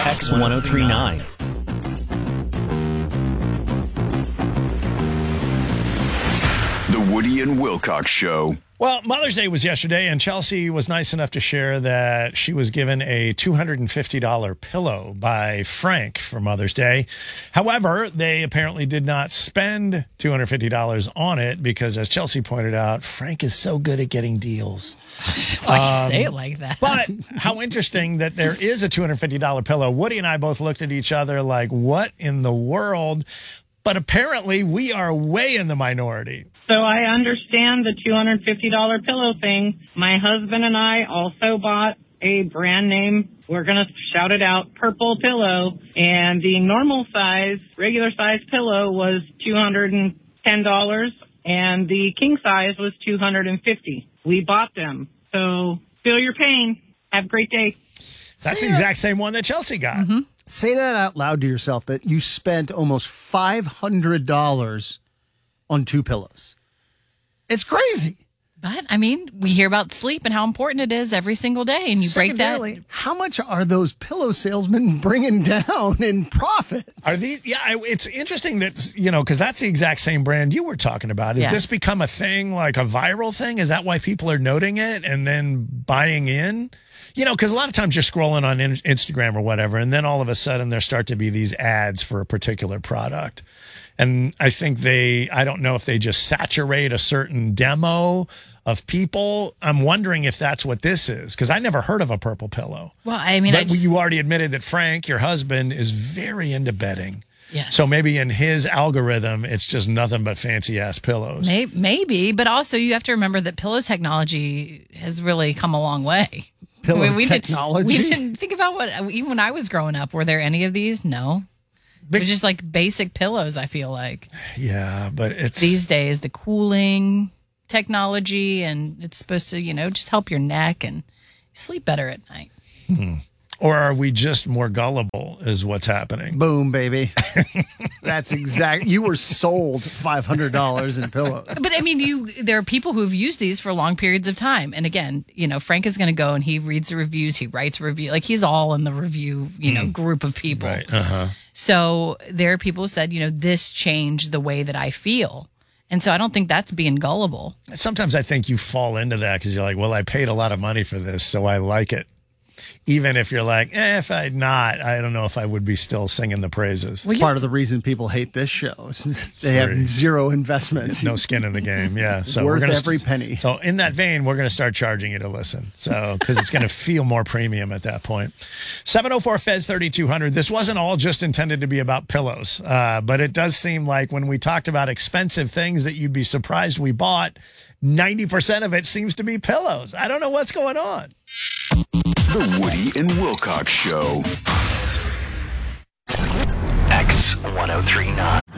X1039. The Woody and Wilcox Show. Well, Mother's Day was yesterday, and Chelsea was nice enough to share that she was given a $250 pillow by Frank for Mother's Day. However, they apparently did not spend $250 on it because, as Chelsea pointed out, Frank is so good at getting deals. Why you say it like that? But how interesting that there is a $250 pillow. Woody and I both looked at each other like, what in the world? But apparently we are way in the minority. So I understand the $250 pillow thing. My husband and I also bought a brand name, we're going to shout it out, purple pillow. And the normal size, regular size pillow was $210. And the king size was $250. We bought them. So feel your pain. Have a great day. That's the exact same one that Chelsea got. Mm-hmm. Say that out loud to yourself, that you spent almost $500 on 2 pillows. It's crazy. But, I mean, we hear about sleep and how important it is every single day, and you break that. How much are those pillow salesmen bringing down in profit? Are these? Yeah, it's interesting that, because that's the exact same brand you were talking about. Has this become a thing, like a viral thing? Is that why people are noting it and then buying in? Because a lot of times you're scrolling on Instagram or whatever, and then all of a sudden there start to be these ads for a particular product. And I think I don't know if they just saturate a certain demo of people. I'm wondering if that's what this is, because I never heard of a purple pillow. Well, I mean, but you already admitted that Frank, your husband, is very into bedding. Yes. So maybe in his algorithm, it's just nothing but fancy-ass pillows. Maybe, but also you have to remember that pillow technology has really come a long way. Technology? We didn't think about even when I was growing up, were there any of these? No. They're just like basic pillows, I feel like. Yeah, but it's... These days, the cooling technology, and it's supposed to, just help your neck and sleep better at night. Or are we just more gullible is what's happening? Boom, baby. That's you were sold $500 in pillows. But I mean, there are people who have used these for long periods of time. And again, Frank is going to go and he reads the reviews, he writes a review. Like he's all in the review, group of people. Right. Uh-huh. So there are people who said, this changed the way that I feel. And so I don't think that's being gullible. Sometimes I think you fall into that because you're like, well, I paid a lot of money for this, so I like it. Even if you're like, if I'd not, I don't know if I would be still singing the praises. It's part of the reason people hate this show. They have zero investment. No skin in the game, yeah. So worth every penny. So in that vein, we're going to start charging you to listen. So because it's going to feel more premium at that point. 704-FEZ-3200. This wasn't all just intended to be about pillows, but it does seem like when we talked about expensive things that you'd be surprised we bought, 90% of it seems to be pillows. I don't know what's going on. The Woody and Wilcox Show. X1039.